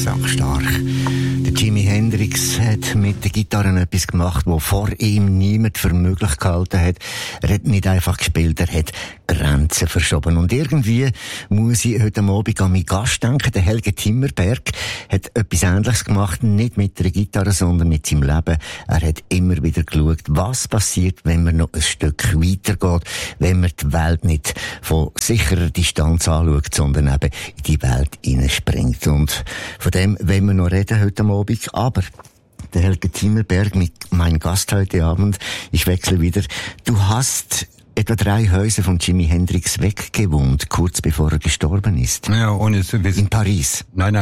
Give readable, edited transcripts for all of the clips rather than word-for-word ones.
sackstark. Der Jimi Hendrix hat mit der Gitarre etwas gemacht, was vor ihm niemand für möglich gehalten hat. Er hat nicht einfach gespielt, er hat Grenzen verschoben. Und irgendwie muss ich heute Abend an meinen Gast denken. Der Helge Timmerberg hat etwas Ähnliches gemacht, nicht mit der Gitarre, sondern mit seinem Leben. Er hat immer wieder geschaut, was passiert, wenn man noch ein Stück weitergeht, wenn man die Welt nicht von sicherer Distanz anschaut, sondern eben in die Welt hineinspringt. Und von dem wollen wir noch reden heute Abend. Aber der Helge Timmerberg, mit meinem Gast heute Abend, ich wechsle wieder. Du hast etwa 3 Häuser von Jimi Hendrix weggewohnt, kurz bevor er gestorben ist. Ja, ohne zu wissen. In Paris. Nein,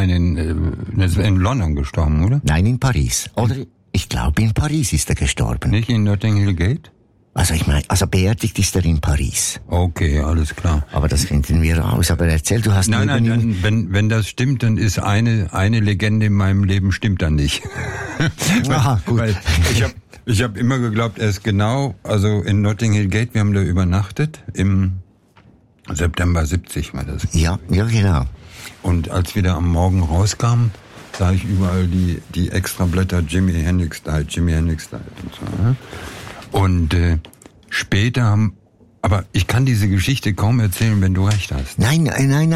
in London gestorben, oder? Nein, in Paris. Oder ich glaube, in Paris ist er gestorben. Nicht in Notting Hill Gate? Also ich meine, beerdigt ist er in Paris. Okay, alles klar. Aber das finden wir raus. Aber erzähl, du hast... Nein, wenn das stimmt, dann ist eine Legende in meinem Leben stimmt dann nicht. Aha, gut. Weil ich hab immer geglaubt, er ist genau, also in Notting Hill Gate, wir haben da übernachtet, im September 70 war das. Ja, genau. Und als wir da am Morgen rauskamen, sah ich überall die Extrablätter Jimi Hendrix died und so. Und später aber ich kann diese Geschichte kaum erzählen, wenn du recht hast. Nein.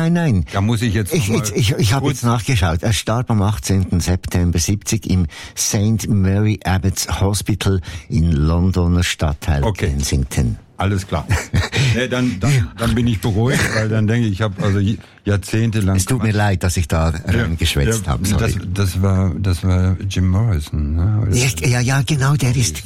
Da muss ich jetzt Ich habe jetzt nachgeschaut. Er starb am 18. September 70 im St. Mary Abbots Hospital in Londoner Stadtteil Kensington. Alles klar. Nee, dann bin ich beruhigt, weil dann denke ich habe also jahrzehntelang... Es tut mir leid, dass ich da reingeschwätzt habe. Das war Jim Morrison. Ne? Ja, genau, der ist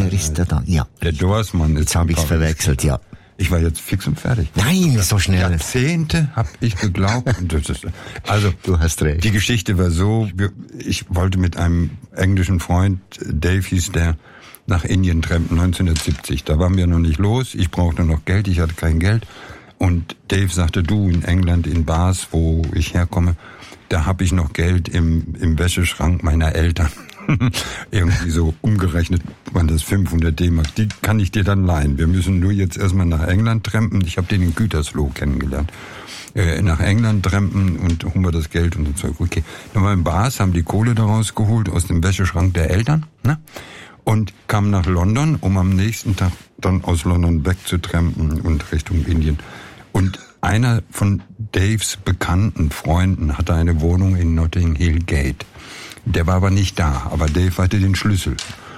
da. Ja. Der Doors-Mann ist... Jetzt habe ich es verwechselt, ja. Ich war jetzt fix und fertig. Nein, so schnell. Jahrzehnte habe ich geglaubt. Also, du hast recht. Die Geschichte war so, ich wollte mit einem englischen Freund, Dave hieß der, nach Indien trampen, 1970. Da waren wir noch nicht los, ich brauchte noch Geld, ich hatte kein Geld. Und Dave sagte, du, in England, in Bath, wo ich herkomme, da habe ich noch Geld im Wäscheschrank meiner Eltern. Irgendwie so umgerechnet waren das 500 D-Mark. Die kann ich dir dann leihen. Wir müssen nur jetzt erstmal nach England trampen. Ich habe den in Gütersloh kennengelernt. Nach England trampen und holen wir das Geld und so Zeug. Okay. Dann waren wir in Bath, haben die Kohle daraus geholt aus dem Wäscheschrank der Eltern, ne? Und kam nach London, um am nächsten Tag dann aus London wegzutrampen und Richtung Indien. Und einer von Daves bekannten Freunden hatte eine Wohnung in Notting Hill Gate. Der war aber nicht da, aber Dave hatte den Schlüssel.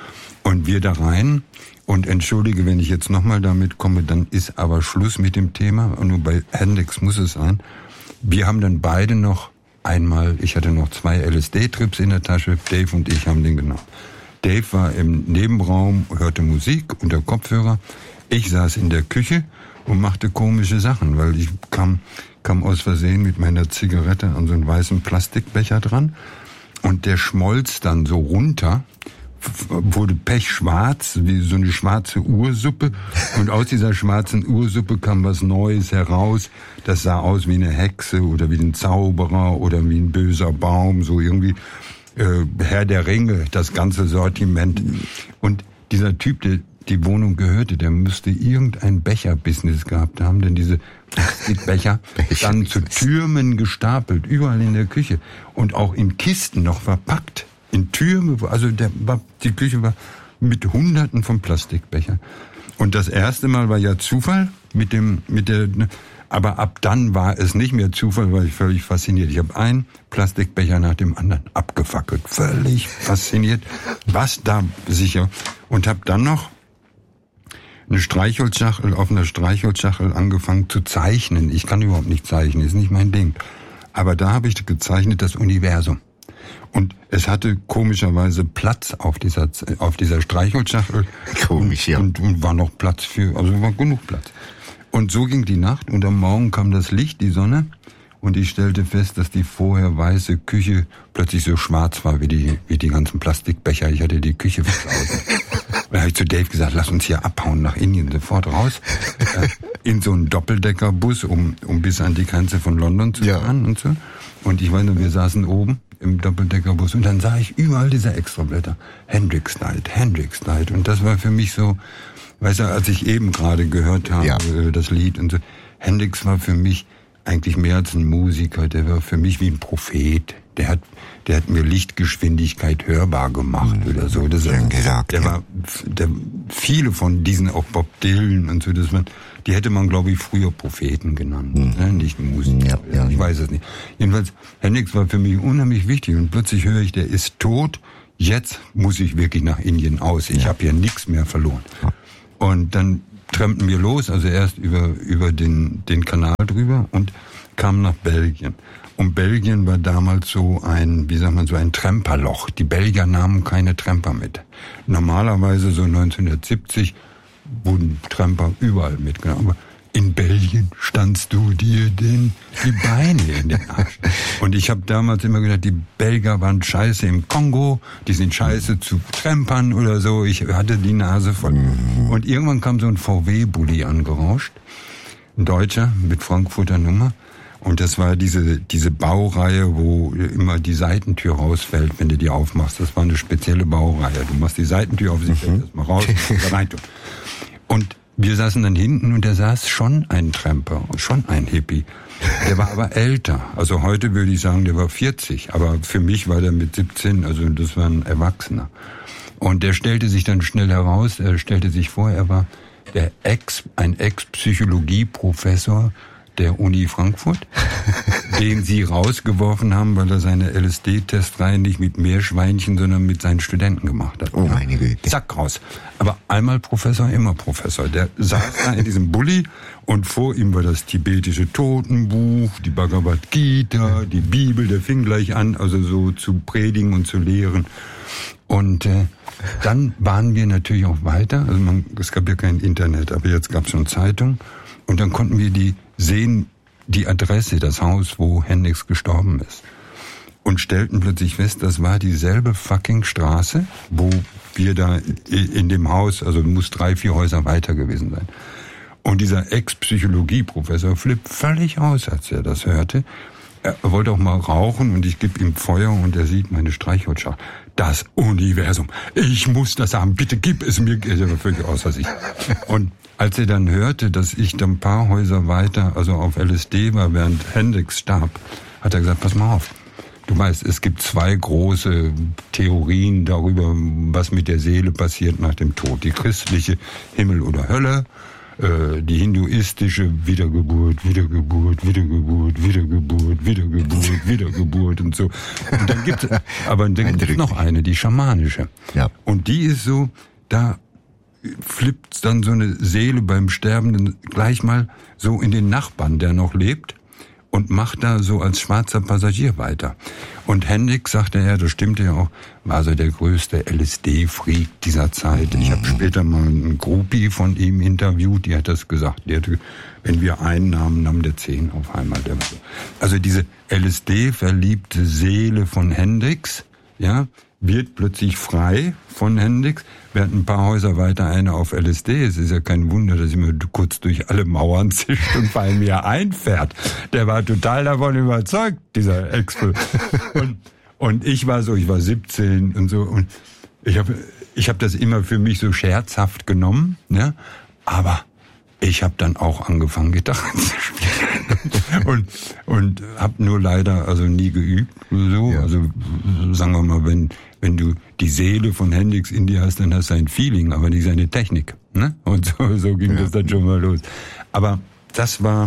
Und wir da rein, und entschuldige, wenn ich jetzt nochmal damit komme, dann ist aber Schluss mit dem Thema, und nur bei Hendrix muss es sein. Wir haben dann beide noch einmal, ich hatte noch 2 LSD-Trips in der Tasche, Dave und ich haben den genommen. Dave war im Nebenraum, hörte Musik unter Kopfhörer. Ich saß in der Küche und machte komische Sachen, weil ich kam aus Versehen mit meiner Zigarette an so einen weißen Plastikbecher dran und der schmolz dann so runter, wurde pechschwarz, wie so eine schwarze Ursuppe, und aus dieser schwarzen Ursuppe kam was Neues heraus. Das sah aus wie eine Hexe oder wie ein Zauberer oder wie ein böser Baum, so irgendwie Herr der Ringe, das ganze Sortiment. Und dieser Typ, der die Wohnung gehörte, der müsste irgendein Becher-Business gehabt haben, denn diese Plastikbecher dann zu Türmen gestapelt, überall in der Küche und auch in Kisten noch verpackt, in Türme, also die Küche war mit Hunderten von Plastikbechern. Und das erste Mal war ja Zufall aber ab dann war es nicht mehr Zufall, war ich völlig fasziniert. Ich habe einen Plastikbecher nach dem anderen abgefackelt, völlig fasziniert, was da sicher. Und habe dann noch auf einer Streichholzschachtel angefangen zu zeichnen. Ich kann überhaupt nicht zeichnen, ist nicht mein Ding. Aber da habe ich gezeichnet das Universum. Und es hatte komischerweise Platz auf dieser Streichholzschachtel. Komisch, ja. Und war noch Platz also war genug Platz. Und so ging die Nacht und am Morgen kam das Licht, die Sonne, und ich stellte fest, dass die vorher weiße Küche plötzlich so schwarz war wie die ganzen Plastikbecher. Ich hatte die Küche versaut. Da habe ich zu Dave gesagt, lass uns hier abhauen nach Indien, sofort raus, in so einen Doppeldeckerbus, um bis an die Grenze von London zu fahren und so. Und ich weiß noch, wir saßen oben im Doppeldeckerbus und dann sah ich überall diese Extrablätter. Hendrix died. Und das war für mich so, weißt du, als ich eben gerade gehört habe, das Lied und so, Hendrix war für mich eigentlich mehr als ein Musiker, der war für mich wie ein Prophet. Der hat mir Lichtgeschwindigkeit hörbar gemacht oder so. Das gesagt. Viele von diesen, auch Bob Dylan und so, die hätte man, glaube ich, früher Propheten genannt, ne? Nicht Musiker. Ja. Ich weiß es nicht. Jedenfalls, Hendrix war für mich unheimlich wichtig und plötzlich höre ich, der ist tot. Jetzt muss ich wirklich nach Indien aus. Ich habe hier nichts mehr verloren. Und dann trampten wir los, also erst über den Kanal drüber und kamen nach Belgien. Und Belgien war damals so ein Tremperloch. Die Belgier nahmen keine Tremper mit. Normalerweise so 1970 wurden Tremper überall mitgenommen. Aber in Belgien standst du dir die Beine in den Arsch. Und ich habe damals immer gedacht, die Belgier waren scheiße im Kongo, die sind scheiße zu Trempern oder so. Ich hatte die Nase voll. Und irgendwann kam so ein VW-Bulli angerauscht, ein Deutscher mit Frankfurter Nummer. Und das war diese Baureihe, wo immer die Seitentür rausfällt, wenn du die aufmachst. Das war eine spezielle Baureihe. Du machst die Seitentür auf, sie fällt erstmal raus und rein tun. Und wir saßen dann hinten und der saß schon ein Tramper, schon ein Hippie. Der war aber älter. Also heute würde ich sagen, der war 40. Aber für mich war der mit 17, also das war ein Erwachsener. Und der stellte sich dann schnell heraus, er stellte sich vor, er war ein Ex-Psychologie-Professor der Uni Frankfurt, den sie rausgeworfen haben, weil er seine LSD-Testreihe nicht mit Meerschweinchen, sondern mit seinen Studenten gemacht hat. Oh meine Güte. Zack, raus. Aber einmal Professor, immer Professor. Der saß da in diesem Bulli und vor ihm war das tibetische Totenbuch, die Bhagavad Gita, die Bibel, der fing gleich an, also so zu predigen und zu lehren. Und dann waren wir natürlich auch weiter, also es gab ja kein Internet, aber jetzt gab es schon Zeitung. Und dann konnten wir sehen die Adresse, das Haus, wo Hendrix gestorben ist. Und stellten plötzlich fest, das war dieselbe fucking Straße, wo wir da in dem Haus, also muss 3-4 Häuser weiter gewesen sein. Und dieser Ex-Psychologie-Professor flippt völlig aus, als er das hörte. Er wollte auch mal rauchen und ich gebe ihm Feuer und er sieht meine Streichholzschachtel. Das Universum, ich muss das haben, bitte gib es mir. Er war völlig außer sich. Und als er dann hörte, dass ich dann ein paar Häuser weiter, also auf LSD war, während Hendrix starb, hat er gesagt, pass mal auf. Du weißt, es gibt 2 große Theorien darüber, was mit der Seele passiert nach dem Tod. Die christliche Himmel oder Hölle, die hinduistische Wiedergeburt und so. Und dann gibt es noch eine, die schamanische. Ja. Und die ist so, da flippt dann so eine Seele beim Sterbenden gleich mal so in den Nachbarn, der noch lebt, und macht da so als schwarzer Passagier weiter. Und Hendrix, sagte er, das stimmte ja auch, war so der größte LSD-Freak dieser Zeit. Ich habe später mal einen Groupie von ihm interviewt, die hat das gesagt. Die hatte, wenn wir einen nahmen, nahm der 10 auf einmal. Also diese LSD-verliebte Seele von Hendrix, ja, wird plötzlich frei von Hendrix, während ein paar Häuser weiter einer auf LSD. Es ist ja kein Wunder, dass er mir kurz durch alle Mauern zischt und bei mir einfährt. Der war total davon überzeugt, dieser Ex-Füll. Und ich war 17 und so. Und ich hab das immer für mich so scherzhaft genommen, ne? Aber ich habe dann auch angefangen, Gitarre zu spielen und habe nur leider also nie geübt. So, ja. Also sagen wir mal, wenn du die Seele von Hendrix in dir hast, dann hast du ein Feeling, aber nicht seine Technik. Ne? Und so ging das dann schon mal los. Aber das war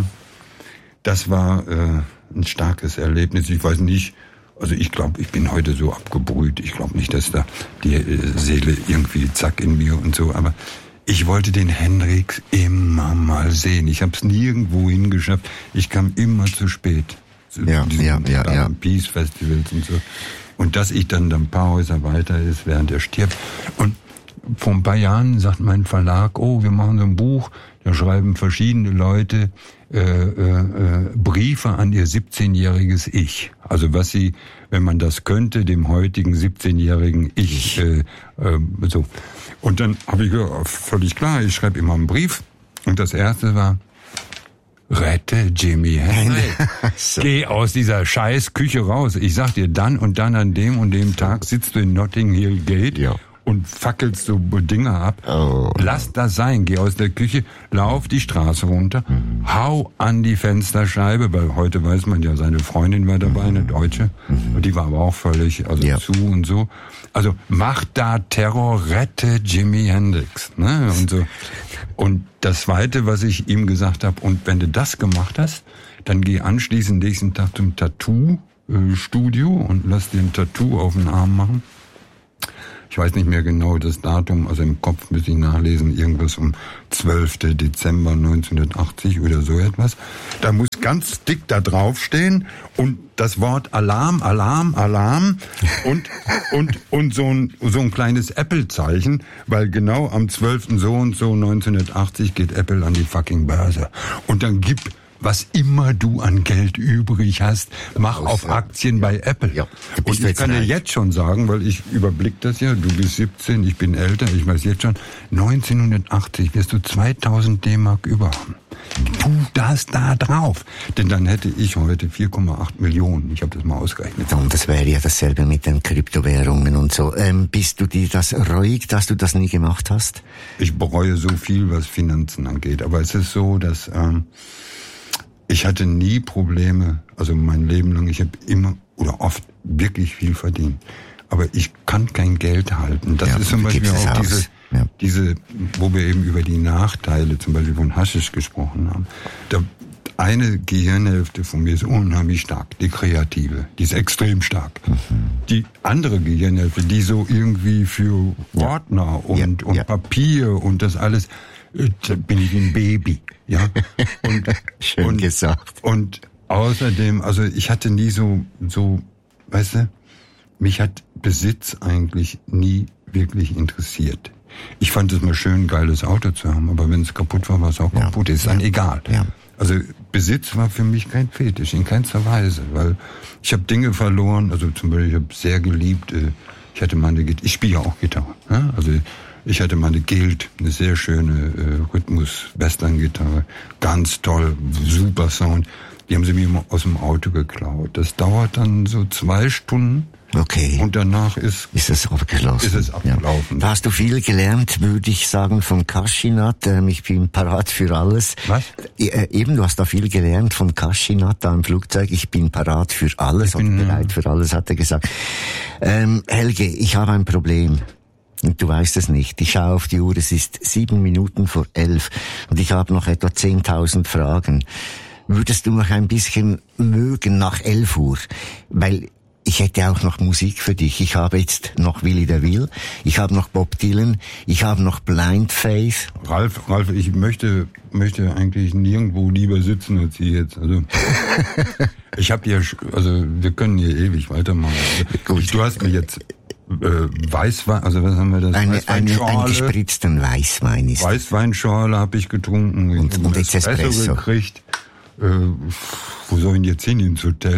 ein starkes Erlebnis. Ich weiß nicht, also ich glaube, ich bin heute so abgebrüht. Ich glaube nicht, dass da die Seele irgendwie zack in mir und so, aber ich wollte den Hendrix immer mal sehen. Ich habe es nirgendwo hingeschafft. Ich kam immer zu spät. Ja. Peace Festivals und so. Und dass ich dann ein paar Häuser weiter ist, während er stirbt. Und vor ein paar Jahren sagt mein Verlag, wir machen so ein Buch, da schreiben verschiedene Leute Briefe an ihr 17-jähriges Ich. Also was sie, wenn man das könnte, dem heutigen 17-jährigen Ich so. Und dann habe ich gesagt, völlig klar, ich schreibe immer einen Brief. Und das erste war, rette Jimi Hendrix. Geh aus dieser scheiß Küche raus. Ich sag dir, dann und dann an dem und dem Tag sitzt du in Notting Hill Gate und fackelst so Dinge ab. Oh. Lass das sein, geh aus der Küche, lauf die Straße runter, hau an die Fensterscheibe, weil heute weiß man ja, seine Freundin war dabei, eine Deutsche, und die war aber auch völlig zu und so. Also mach da Terror, rette Jimi Hendrix, ne? Und so. Und das Zweite, was ich ihm gesagt habe, und wenn du das gemacht hast, dann geh anschließend nächsten Tag zum Tattoo-Studio und lass dir ein Tattoo auf den Arm machen. Ich weiß nicht mehr genau das Datum, also im Kopf müsste ich nachlesen, irgendwas um 12. Dezember 1980 oder so etwas. Da muss ganz dick da draufstehen und das Wort Alarm, Alarm, Alarm und so ein kleines Apple-Zeichen, weil genau am 12. so und so 1980 geht Apple an die fucking Börse. Und dann gib was immer du an Geld übrig hast, mach auf Aktien bei Apple. Ja, und ich kann dir jetzt schon sagen, weil ich überblick das ja, du bist 17, ich bin älter, ich weiß jetzt schon, 1980 wirst du 2000 D-Mark über haben. Tu das da drauf. Denn dann hätte ich heute 4,8 Millionen. Ich habe das mal ausgerechnet. Und das wäre ja dasselbe mit den Kryptowährungen und so. Bist du dir das reuig, dass du das nie gemacht hast? Ich bereue so viel, was Finanzen angeht. Aber es ist so, dass ich hatte nie Probleme, also mein Leben lang, ich habe immer oder oft wirklich viel verdient. Aber ich kann kein Geld halten. Das ist zum Beispiel auch diese, wo wir eben über die Nachteile zum Beispiel von Haschisch gesprochen haben. Eine Gehirnhälfte von mir ist unheimlich stark, die kreative, die ist extrem stark. Die andere Gehirnhälfte, die so irgendwie für Ordner und Papier und das alles, da bin ich ein Baby. Ja. Schön gesagt. Und außerdem, also ich hatte nie so, weißt du, mich hat Besitz eigentlich nie wirklich interessiert. Ich fand es mal schön, ein geiles Auto zu haben, aber wenn es kaputt war, war es auch kaputt. Ist dann egal. Ja. Also Besitz war für mich kein Fetisch, in keinster Weise, weil ich habe Dinge verloren, also zum Beispiel, ich habe sehr geliebt, ich spiele ja auch Gitarre, ja? Also ich hatte mal eine Guild, eine sehr schöne Rhythmus-Western-Gitarre, ganz toll, super Sound. Die haben sie mir immer aus dem Auto geklaut. Das dauert dann so 2 Stunden. Okay. Und danach ist es abgelaufen. Ja. Da hast du viel gelernt, würde ich sagen, von Kaschinat. Ich bin parat für alles. Was? Eben, du hast da viel gelernt von Kaschinat da im Flugzeug. Ich bin parat für alles und bereit für alles, hat er gesagt. Helge, ich habe ein Problem. Und du weißt es nicht. Ich schaue auf die Uhr, es ist 7 Minuten vor 11 und ich habe noch etwa 10.000 Fragen. Würdest du noch ein bisschen mögen nach 11 Uhr? Weil ich hätte auch noch Musik für dich. Ich habe jetzt noch Willy DeVille, ich habe noch Bob Dylan, ich habe noch Blind Faith. Ralf, ich möchte eigentlich nirgendwo lieber sitzen als hier jetzt. Also ich habe hier, also wir können hier ewig weitermachen. Gut. Du hast mir jetzt Weißwein, also was haben wir das? Einen gespritzten Weißwein ist. Weißweinschorle habe ich getrunken und Espresso gekriegt. Wo soll ich jetzt hin? Ins Hotel?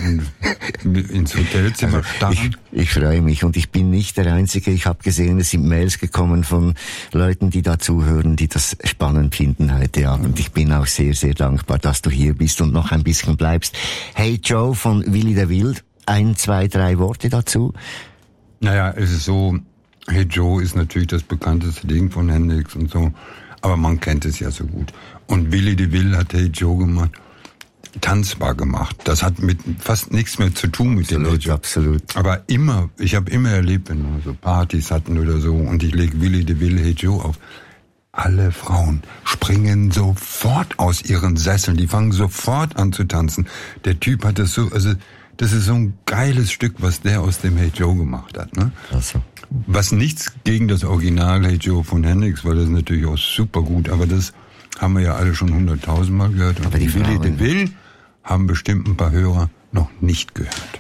Ins Hotelzimmer starren? Ich freue mich und ich bin nicht der Einzige. Ich habe gesehen, es sind Mails gekommen von Leuten, die da zuhören, die das spannend finden heute Abend. Ich bin auch sehr, sehr dankbar, dass du hier bist und noch ein bisschen bleibst. Hey Joe von Willy DeVille, 1, 2, 3 Worte dazu. Naja, es ist so, Hey Joe ist natürlich das bekannteste Ding von Hendrix und so, aber man kennt es ja so gut. Und Willy DeVille hat Hey Joe gemacht, tanzbar gemacht. Das hat mit fast nichts mehr zu tun mit dem Hey Joe. Absolut. Aber ich habe immer erlebt, wenn wir so Partys hatten oder so und ich lege Willy DeVille Hey Joe auf, alle Frauen springen sofort aus ihren Sesseln, die fangen sofort an zu tanzen. Der Typ hat das so, also das ist so ein geiles Stück, was der aus dem Hey Joe gemacht hat. Ne? Also. Was nichts gegen das Original Hey Joe von Hendrix, weil das ist natürlich auch super gut, aber das haben wir ja alle schon 100.000 Mal gehört. Aber die Willy DeVille haben bestimmt ein paar Hörer noch nicht gehört.